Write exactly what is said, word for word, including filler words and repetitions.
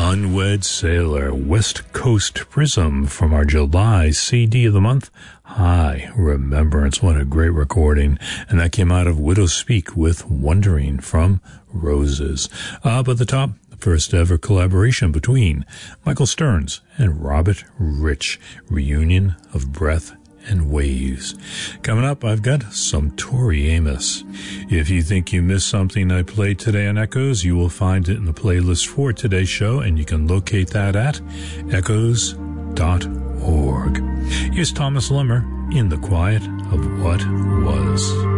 Unwed Sailor, West Coast Prism from our July C D of the month, High Remembrance. What a great recording. And that came out of Widow Speak with Wondering from Roses. Up at the top, the first ever collaboration between Michael Stearns and Robert Rich, Reunion of Breath and Waves. Coming up, I've got some Tori Amos. If you think you missed something I played today on Echoes, you will find it in the playlist for today's show, and you can locate that at echoes dot org. Here's Thomas Lemmer in the quiet of what was.